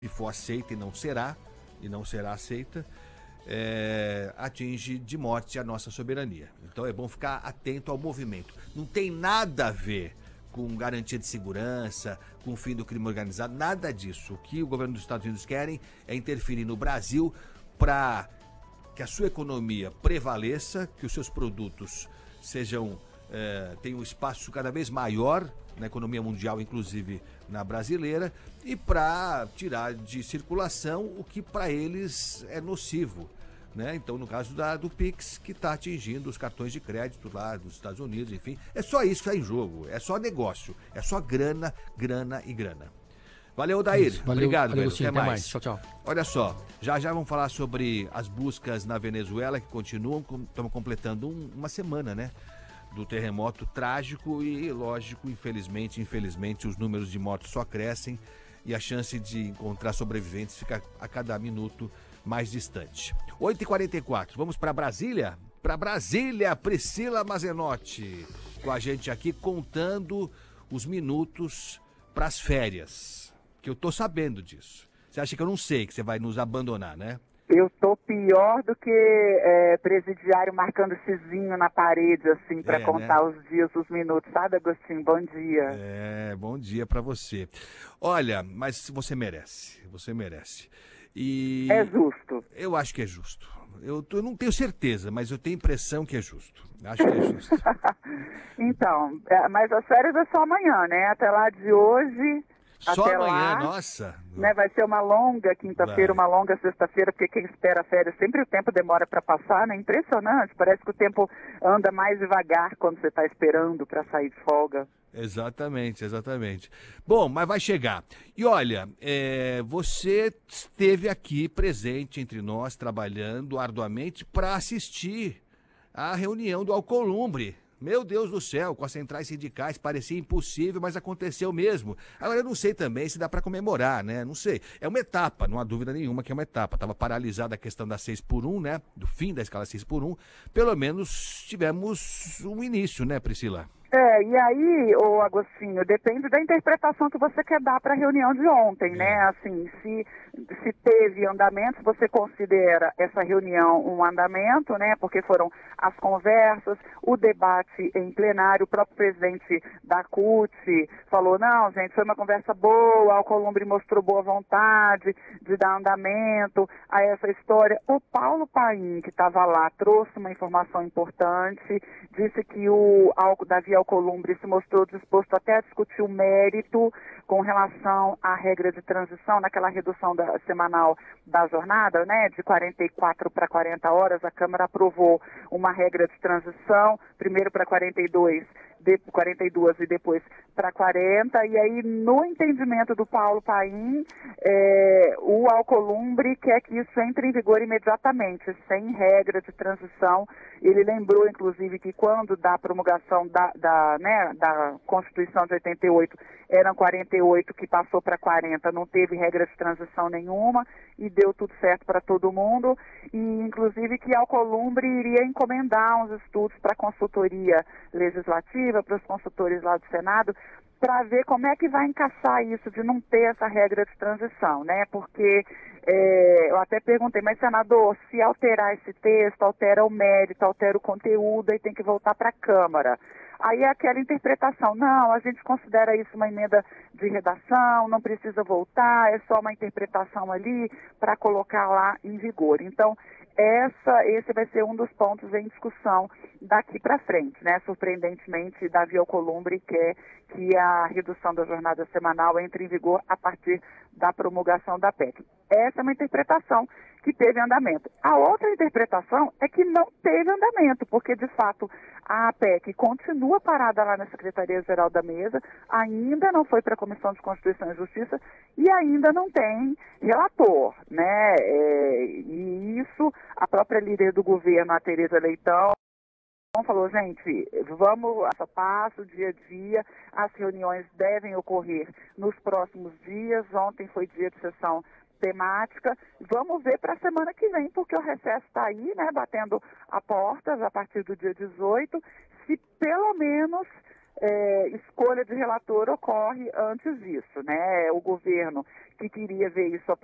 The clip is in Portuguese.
se for aceita e não será aceita, atinge de morte a nossa soberania. Então é bom ficar atento ao movimento. Não tem nada a ver com garantia de segurança, com o fim do crime organizado, nada disso. O que o governo dos Estados Unidos querem é interferir no Brasil para que a sua economia prevaleça, que os seus produtos tenham um espaço cada vez maior na economia mundial, inclusive na brasileira, e para tirar de circulação o que para eles é nocivo, né? Então, no caso do Pix, que está atingindo os cartões de crédito lá dos Estados Unidos, enfim, é só isso que está em jogo, é só negócio, é só grana, grana e grana. Valeu, Daír. Valeu, obrigado, velho. Até mais. Tchau, tchau. Olha só, já vamos falar sobre as buscas na Venezuela, que continuam, estamos completando uma semana, né? Do terremoto trágico e, lógico, infelizmente, os números de mortos só crescem e a chance de encontrar sobreviventes fica a cada minuto mais distante. 8h44, vamos para Brasília? Para Brasília, Priscila Mazenotti, com a gente aqui contando os minutos para as férias, que eu tô sabendo disso. Você acha que eu não sei que você vai nos abandonar, né? Eu tô pior do que presidiário marcando xizinho na parede, assim, para contar, né, os dias, os minutos. Sabe, Agostinho? Bom dia. Bom dia para você. Olha, mas você merece. E é justo. Eu acho que é justo. Eu não tenho certeza, mas eu tenho a impressão que é justo. Acho que é justo. Então, mas as férias é só amanhã, né? Até lá de hoje... Só até amanhã, lá, nossa. Né, vai ser uma longa quinta-feira, uma longa sexta-feira, porque quem espera férias, sempre o tempo demora para passar, né? Impressionante, parece que o tempo anda mais devagar quando você está esperando para sair de folga. Exatamente. Bom, mas vai chegar. E olha, você esteve aqui presente entre nós, trabalhando arduamente para assistir à reunião do Alcolumbre. Meu Deus do céu, com as centrais sindicais parecia impossível, mas aconteceu mesmo. Agora eu não sei também se dá para comemorar, né? Não sei. É uma etapa, não há dúvida nenhuma que é uma etapa. Estava paralisada a questão da 6x1, né? Do fim da escala 6x1. Pelo menos tivemos um início, né, Priscila? E aí, ô Agostinho, depende da interpretação que você quer dar para a reunião de ontem, né? Assim, se teve andamento, se você considera essa reunião um andamento, né? Porque foram as conversas, o debate em plenário, o próprio presidente da CUT falou, não, gente, foi uma conversa boa, o Alcolumbre mostrou boa vontade de dar andamento a essa história. O Paulo Paim, que estava lá, trouxe uma informação importante, disse que o Davi Alcolumbre se mostrou disposto até a discutir o mérito com relação à regra de transição, naquela redução semanal da jornada, né, de 44 para 40 horas, a Câmara aprovou uma regra de transição, primeiro para 42 e depois para 40, e aí no entendimento do Paulo Paim, o Alcolumbre quer que isso entre em vigor imediatamente, sem regra de transição. Ele lembrou, inclusive, que quando da promulgação da Constituição de 88, eram 48 que passou para 40, não teve regra de transição nenhuma e deu tudo certo para todo mundo, e inclusive que Alcolumbre iria encomendar uns estudos para a consultoria legislativa, para os consultores lá do Senado, para ver como é que vai encaixar isso de não ter essa regra de transição, né? Porque eu até perguntei, mas senador, se alterar esse texto, altera o mérito, altera o conteúdo e tem que voltar para a Câmara. Aí é aquela interpretação, não, a gente considera isso uma emenda de redação, não precisa voltar, é só uma interpretação ali para colocar lá em vigor. Então, esse vai ser um dos pontos em discussão daqui para frente, né? Surpreendentemente, Davi Alcolumbre quer que a redução da jornada semanal entre em vigor a partir da promulgação da PEC. Essa é uma interpretação que teve andamento. A outra interpretação é que não teve andamento, porque, de fato, a PEC continua parada lá na Secretaria-Geral da Mesa, ainda não foi para a Comissão de Constituição e Justiça e ainda não tem relator, né? E isso, a própria líder do governo, a Tereza Leitão, falou, gente, vamos passo a passo, dia a dia, as reuniões devem ocorrer nos próximos dias. Ontem foi dia de sessão temática, vamos ver para a semana que vem, porque o recesso está aí, né, batendo a portas a partir do dia 18, se pelo menos escolha de relator ocorre antes disso, né? O governo que queria ver isso